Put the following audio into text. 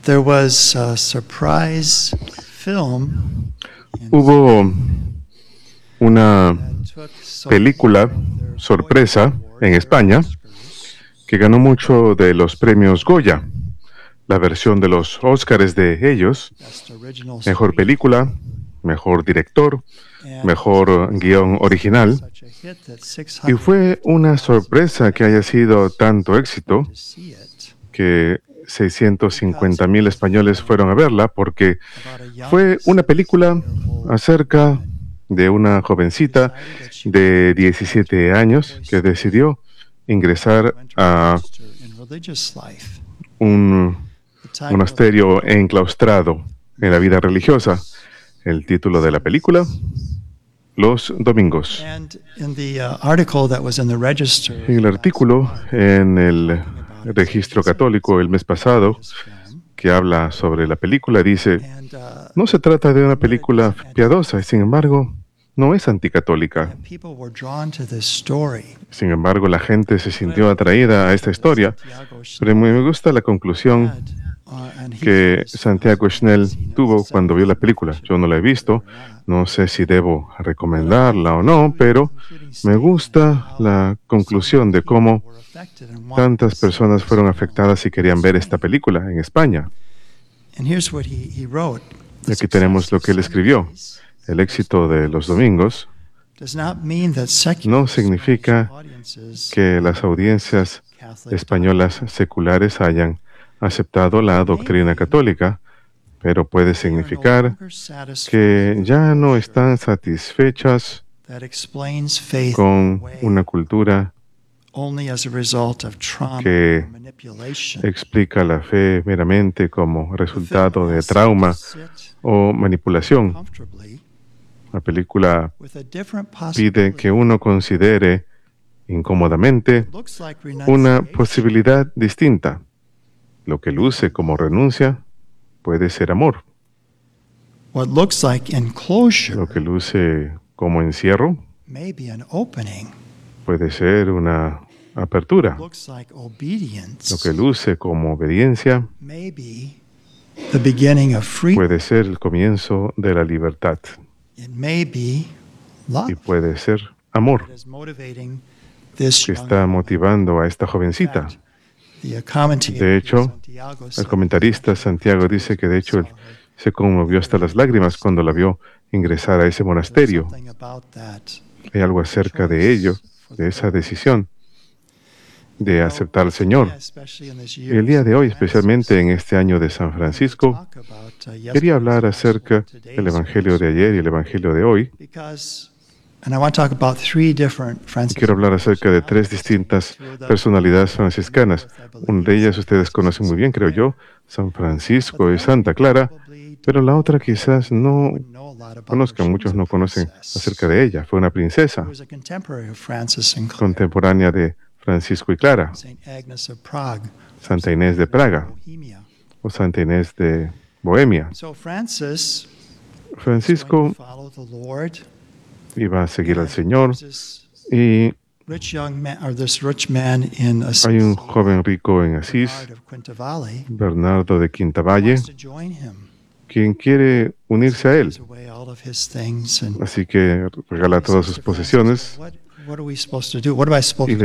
There was a surprise film Hubo una that took película sorpresa en España que ganó mucho de los premios Goya, la versión de los Óscares de ellos, Best Original mejor película, mejor director, mejor guión original, such a hit that y fue una sorpresa que haya sido tanto éxito to see it que 650,000 españoles fueron a verla porque about a young fue una película acerca de una jovencita de 17 años que decidió ingresar a in religious life. un The title monasterio enclaustrado en la vida religiosa. El título de la película, Los Domingos. and in the article that was in the register En el artículo en el registro católico el mes pasado, que habla sobre la película, dice: and no se trata de una película piadosa, y sin embargo, no es anticatólica. people were drawn to this story. Sin embargo, la gente se sintió atraída a esta historia, pero me gusta la conclusión And he que Santiago Schnell tuvo cuando vio la película. Yo no la he visto, no sé si debo recomendarla o no, pero me gusta la conclusión de cómo were affected and tantas personas fueron afectadas y querían ver esta película en España. And here's what he wrote. Y aquí tenemos lo que él escribió. El éxito de Los Domingos Does not mean that no significa que las audiencias españolas seculares hayan aceptado la doctrina católica, pero puede significar que ya no están satisfechas that explains faith con una cultura only as a result of trauma que or manipulation. explica la fe meramente como resultado de trauma Sit o manipulación. comfortably La película with a different pide que uno considere incómodamente looks like una renunciation. posibilidad distinta. Lo que luce como renuncia puede ser amor. What looks like enclosure Lo que luce como encierro may be an opening. puede ser una apertura. Looks like obedience Lo que luce como obediencia may be the beginning of freedom. puede ser el comienzo de la libertad It may be love y puede ser amor that is motivating this que young está motivando a esta jovencita. The commentator De hecho, Santiago El said comentarista Santiago dice que de hecho él se conmovió hasta las lágrimas cuando la vio ingresar a ese monasterio. something about that. Hay algo acerca de ello, de esa decisión de aceptar al Señor. Especially in this Y el día de hoy, especialmente en este año de San Francisco, talk about, quería hablar acerca del Evangelio de ayer y el Evangelio de hoy. And I want to talk about three different Y quiero hablar acerca de tres distintas personalidades franciscanas. Una de ellas ustedes conocen muy bien, creo yo, San Francisco y Santa Clara, pero la otra quizás no conozcan, muchos no conocen acerca de ella. Fue una princesa was a contemporary of Francis and Clare, contemporánea de Francisco y Clara, Saint Agnes of Prague, Santa Inés de Praga Bohemia. o Santa Inés de Bohemia. So Francis Francisco follow the Lord. iba a seguir al Señor There's y this rich man in Assisi, hay un joven rico en Asís, Bernard of Quintavalle, Bernardo de Quintavalle, wants to join him. quien quiere unirse a él. Gives away all of his things and Así que regala todas sus posesiones what are we supposed to do? What am I supposed y to